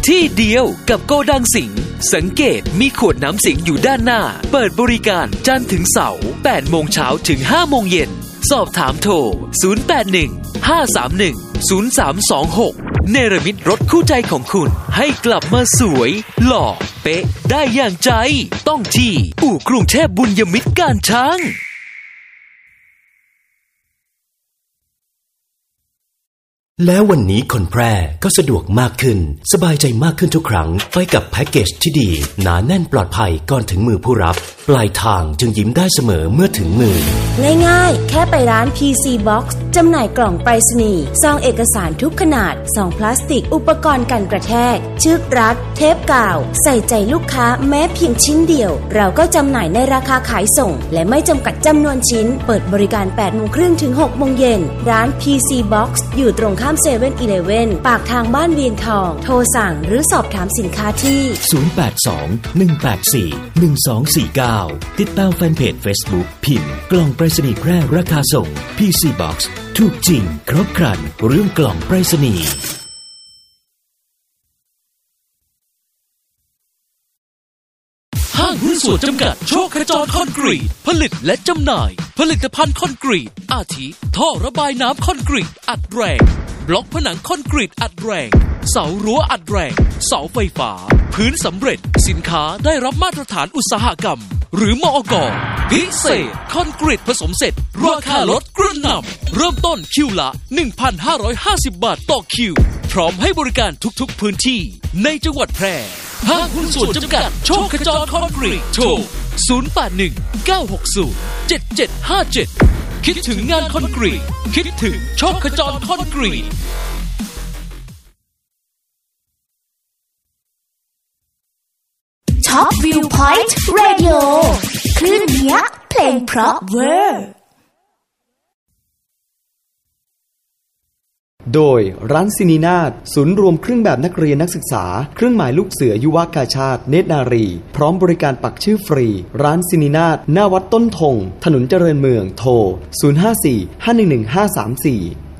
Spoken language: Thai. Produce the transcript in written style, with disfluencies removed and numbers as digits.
ที่เดียวกับโกดังสิงห์สังเกตมีขวดน้ำสิงห์อยู่ด้านหน้าเปิดบริการจันทร์ถึงเสาร์ 8 โมงเช้าถึง 5 โมงเย็นสอบถามโทร 081-531-0326 เนรมิตรถคู่ใจของคุณให้กลับมาสวยหล่อเป๊ะได้อย่างใจต้องที่อู่กรุงเทพบุญยมิตรการช้างแล้ววันนี้คนแพร่ก็สะดวกมากขึ้นสบายใจมากขึ้นทุกครั้งไปกับแพ็กเกจที่ดีหนาแน่นปลอดภัยก่อนถึงมือผู้รับปลายทางจึงยิ้มได้เสมอเมื่อถึงมือง่ายๆแค่ไปร้าน PC Box จำหน่ายกล่องไปรษณีย์ซองเอกสารทุกขนาดซองพลาสติกอุปกรณ์กันกระแทกเชือกรัดเทปกาวใส่ใจลูกค้าแม้เพียงชิ้นเดียวเราก็จำหน่ายในราคาขายส่งและไม่จำกัดจำนวนชิ้นเปิดบริการ 8 โมงครึ่งถึง 6 โมงเย็นร้าน PC Box อยู่ตรงข้าม7-Eleven ปากทางบ้านเวียงทองโทรสั่งหรือสอบถามสินค้าที่ 082-184-1249ติดตามแฟนเพจ Facebook พิมพ์กล่องไปรษณีย์แพร่ราคาส่ง PC Box ถูกจริงครบครันเรื่องกล่องไปรษณีย์ห้างหุ้นส่วนจำกัดโชคขจรคอนกรีตผลิตและจำหน่ายผลิตภัณฑ์คอนกรีตอาทิท่อระบายน้ำคอนกรีตอัดแรงบล็อกผนังคอนกรีตอัดแรงเสารั้วอัดแรงเสาไฟฟ้าพื้นสำเร็จสินค้าได้รับมาตรฐานอุตสาหกรรมหรือมอก.พิเศษคอนกรีตผสมเสร็จราคาลดกระหน่ำเริ่มต้นคิวละ 1,550 บาทต่อคิวพร้อมให้บริการทุกๆพื้นที่ในจังหวัดแพร่ห้างหุ้นส่วนจำกัดโชคขจรคอนกรีตโทร 081-960-7757 คิดถึงงานคอนกรีตคิดถึงโชคขจรคอนกรีตท็อปวิวพอยต์เรดิโอคลื่นเนี้ยเพลงเพราะเวอร์โดยร้านซินีนาฏศูนย์รวมเครื่องแบบนักเรียนนักศึกษาเครื่องหมายลูกเสือยุวกาชาติเนตรนารีพร้อมบริการปักชื่อฟรีร้านซินีนาฏหน้าวัดต้นธงถนนเจริญเมืองโทร 054-511-534